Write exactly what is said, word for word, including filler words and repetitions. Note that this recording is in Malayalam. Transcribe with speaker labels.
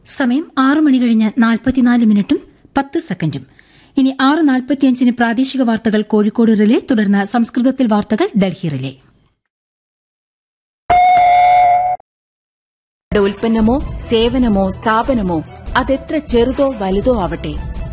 Speaker 1: സമയം ആറ് മണി കഴിഞ്ഞ് നാൽപ്പത്തിനാല് മിനിറ്റും പത്ത് സെക്കൻഡും. ഇനി ആറ് നാൽപ്പത്തിയഞ്ചിന് പ്രാദേശിക വാർത്തകൾ കോഴിക്കോട് റിലേ, തുടർന്ന് സംസ്കൃതത്തിൽ വാർത്തകൾ ഡൽഹി റിലേ.
Speaker 2: ഉൽപ്പന്നമോ സേവനമോ സ്ഥാപനമോ അതെത്ര ചെറുതോ വലുതോ ആവട്ടെ,